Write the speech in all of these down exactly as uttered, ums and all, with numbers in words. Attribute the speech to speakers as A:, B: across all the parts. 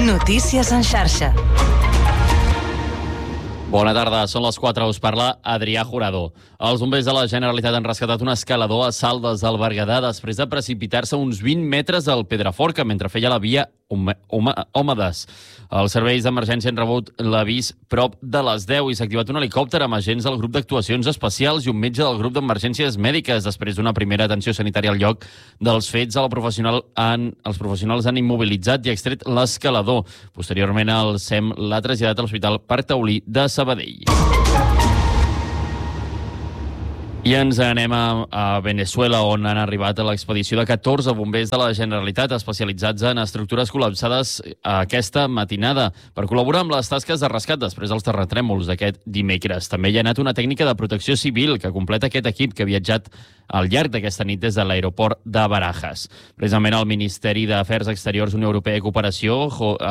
A: Notícies en xarxa.
B: Bona tarda, són les quatre, us parla Adrià Jurado. Els bombers de la Generalitat han rescatat un escalador a Saldes del Berguedà després de precipitar-se uns vint metres al Pedraforca mentre feia la via Òmedes. Els serveis d'emergència han rebut l'avís prop de les deu i s'ha activat un helicòpter amb agents del grup d'actuacions especials i un metge del grup d'emergències mèdiques. Després d'una primera atenció sanitària al lloc dels fets, el professional han, els professionals han immobilitzat i extret l'escalador. Posteriorment, el S E M l'ha traslladat a l'Hospital Parc Taulí de Sabadell. I ens anem a, a Veneçuela, on han arribat a l'expedició de catorze bombers de la Generalitat especialitzats en estructures col·lapsades aquesta matinada per col·laborar amb les tasques de rescat després dels terratrèmols d'aquest dimecres. També hi ha anat una tècnica de protecció civil que completa aquest equip que ha viatjat al llarg d'aquesta nit des de l'aeroport de Barajas. Precisament el Ministeri d'Afers Exteriors, Unió Europea i Cooperació,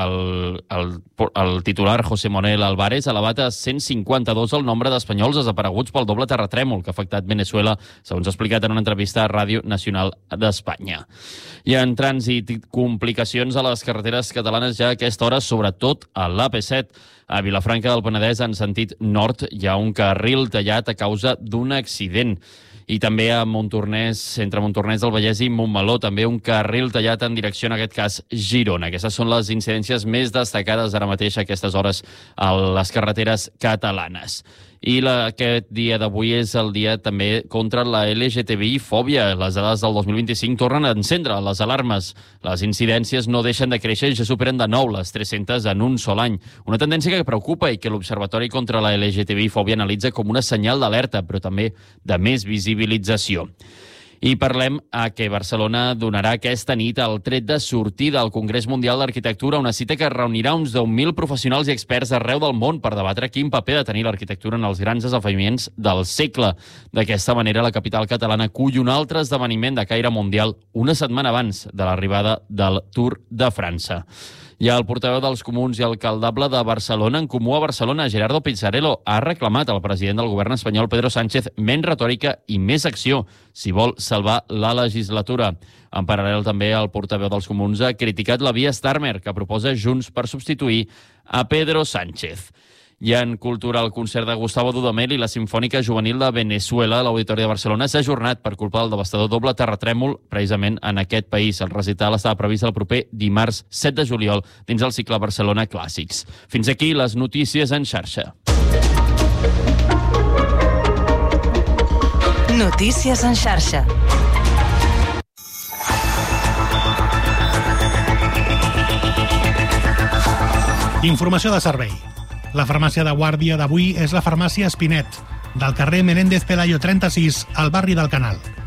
B: el, el, el titular José Manuel Álvarez, ha elevat a cent cinquanta-dos el nombre d'espanyols desapareguts pel doble terratrèmol que ha afectat Veneçuela, segons ha explicat en una entrevista a Ràdio Nacional d'Espanya. Hi ha en trànsit complicacions a les carreteres catalanes ja a aquesta hora, sobretot a l'A P set. A Vilafranca del Penedès, en sentit nord, hi ha un carril tallat a causa d'un accident. I també a Montornès, entre Montornès del Vallès i Montmeló, també un carril tallat en direcció, en aquest cas, Girona. Aquestes són les incidències més destacades ara mateix a aquestes hores a les carreteres catalanes. I la, aquest dia d'avui és el dia també contra la L G T B I-fòbia. Les dades del dos mil vint-i-cinc tornen a encendre les alarmes. Les incidències no deixen de créixer i ja superen de nou les tres-centes en un sol any. Una tendència que preocupa i que l'Observatori contra la L G T B I-fòbia analitza com una senyal d'alerta, però també de més visibilització. I parlem a que Barcelona donarà aquesta nit el tret de sortida al Congrés Mundial d'Arquitectura, una cita que reunirà uns deu mil professionals i experts arreu del món per debatre quin paper ha de tenir l'arquitectura en els grans esdeveniments del segle. D'aquesta manera, la capital catalana acull un altre esdeveniment de caire mundial una setmana abans de l'arribada del Tour de França. I el portaveu dels Comuns i alcaldable de Barcelona, en Comú a Barcelona, Gerardo Pizzarello, ha reclamat al president del govern espanyol, Pedro Sánchez, menys retòrica i més acció si vol salvar la legislatura. En paral·lel, també, el portaveu dels Comuns ha criticat la via Starmer, que proposa Junts per substituir a Pedro Sánchez. I en cultura, el concert de Gustavo Dudamel i la Simfònica Juvenil de Veneçuela a l'Auditori de Barcelona s'ha ajornat per culpa del devastador doble terratrèmol precisament en aquest país. El recital estava previst el proper dimarts set de juliol dins el cicle Barcelona Clàssics. Fins aquí les notícies en xarxa.
A: Notícies en xarxa.
C: Informació de servei. La farmàcia de guàrdia d'avui és la farmàcia Espinet, del carrer Menéndez Pelayo trenta-sis, al barri del Canal.